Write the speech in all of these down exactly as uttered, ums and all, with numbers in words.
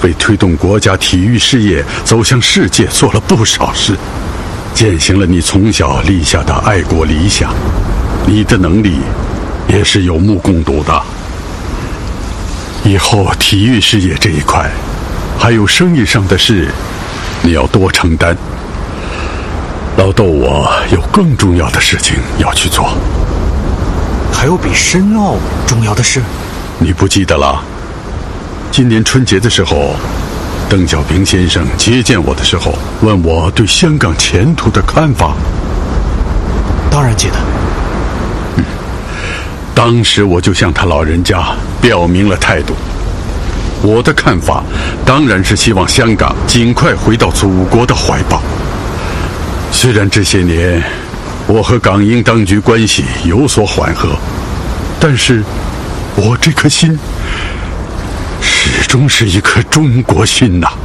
为推动国家体育事业走向世界做了不少事，践行了你从小立下的爱国理想。你的能力也是有目共睹的。以后体育事业这一块还有生意上的事，你要多承担。老窦，我有更重要的事情要去做。 还有比申奥重要的事？ 你不记得了？今年春节的时候，邓小平先生接见我的时候，问我对香港前途的看法。 当然记得。 嗯，当时我就向他老人家表明了态度。我的看法当然是希望香港尽快回到祖国的怀抱。虽然这些年我和港英当局关系有所缓和，但是我这颗心始终是一颗中国心呐。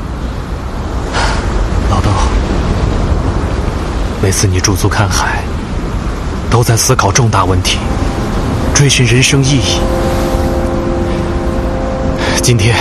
老窦，每次你驻足看海，都在思考重大问题，追寻人生意义。今天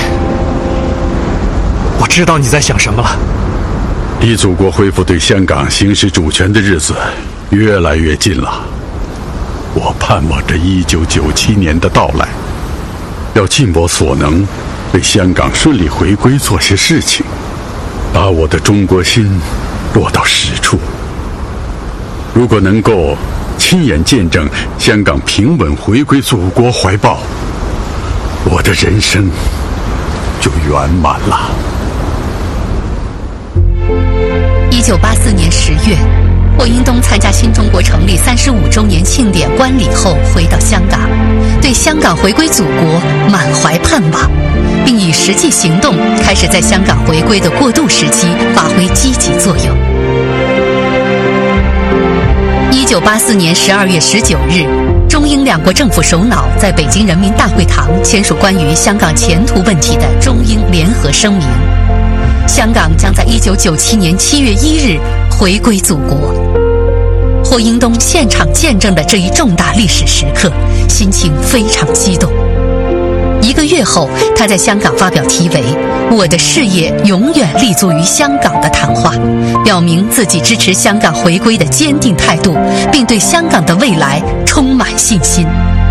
我知道你在想什么了。 离祖国恢复对香港行使主权的日子越来越近了，我盼望着一九九七年的到来，要尽我所能为香港顺利回归做些事情，把我的中国心落到实处。如果能够亲眼见证香港平稳回归祖国怀抱，我的人生就圆满了。 一九八四年十月，霍英东参加新中国成立三十五周年庆典观礼后回到香港，对香港回归祖国满怀盼望，并以实际行动开始在香港回归的过渡时期发挥积极作用。一九八四年十二月十九日，中英两国政府首脑在北京人民大会堂签署关于香港前途问题的中英联合声明。香港将在一九九七年七月一日回归祖国。霍英东现场见证了这一重大历史时刻，心情非常激动。一个月后，他在香港发表题为《我的事业永远立足于香港》的谈话，表明自己支持香港回归的坚定态度，并对香港的未来充满信心。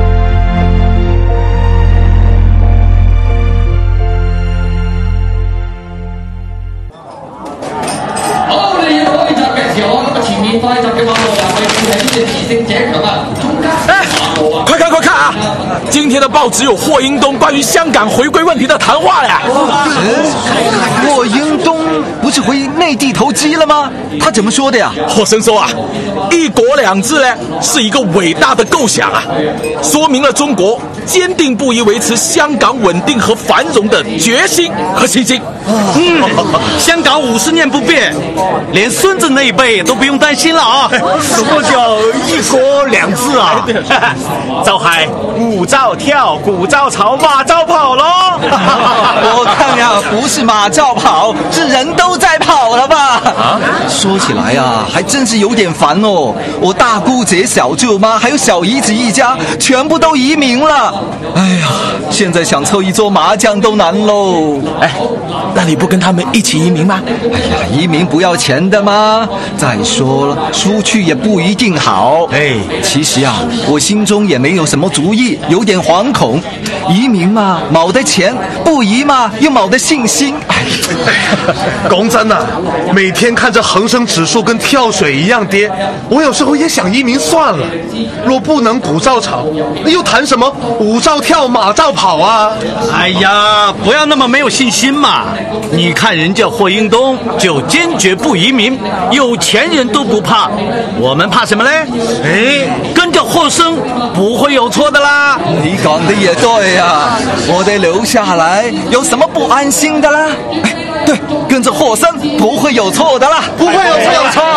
哎，快看快看啊！今天的报纸有霍英东关于香港回归问题的谈话呀。 霍英东不是回内地投机了吗？他怎么说的呀？ 霍生说啊，一国两制呢是一个伟大的构想啊，说明了中国坚定不移维持香港稳定和繁荣的决心和信心。 嗯，香港五十年不变，连孙子那一辈都不用担心了啊！ 什么叫一国两制啊？ 就係鼓照跳，鼓照吵，馬照跑咯！ 我看呀，不是馬照跑，是人都在跑了吧？啊，說起來啊，還真是有點煩哦。我大姑姐、小舅媽還有小姨子一家，全部都移民了。哎呀，現在想湊一桌麻將都難嘍。 哎，那你不跟他們一起移民嗎？ 哎呀，移民不要錢的嗎？再說了，出去也不一定好。哎，其實啊，我心中也沒有什麼主意，有點惶恐。移民嘛，冇得錢；不移嘛，又冇得信心。 講真啊，每天看着恒生指數跟跳水一樣跌，我有時候也想移民算了。若不能鼓照吵，又談什麼舞照跳，馬照跑啊？ 哎呀，不要那麼沒有信心嘛！你看人家霍英東就堅決不移民，有錢人都不怕，我們怕什麼呢？哎，跟着霍生不會有錯的啦。 你講的也對啊，我得留下來，有什麼不安心的啦？哎，對，跟着霍生不會有錯的啦，不會有錯有錯。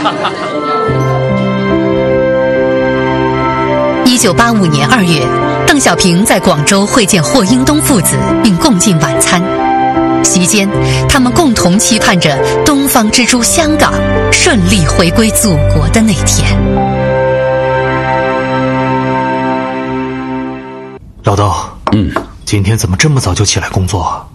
一九八五年二月，邓小平在廣州會見霍英東父子，並共進晚餐。席間，他們共同期盼着東方之珠香港順利回歸祖國的那天。 老竇， 嗯， 今天怎麼這麼早就起來工作？